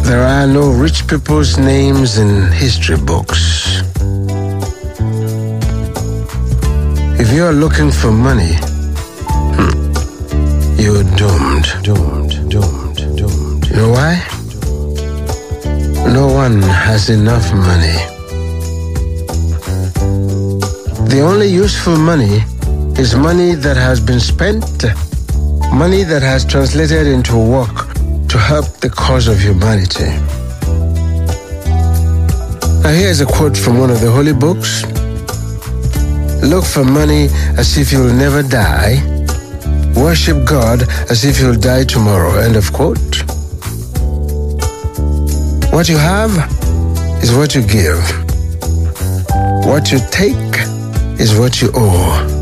There are no rich people's names in history books. If you are looking for money, you're doomed. You know why? No one has enough money. The only useful money is money that has been spent, money that has translated into work to help the cause of humanity. Now here's a quote from one of the holy books. Look for money as if you'll never die. Worship God as if you'll die tomorrow. End of quote. What you have is what you give. What you take is what you owe.